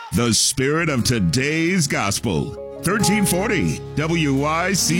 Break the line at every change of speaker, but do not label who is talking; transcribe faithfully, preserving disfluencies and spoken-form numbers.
The spirit of today's gospel. thirteen forty W Y C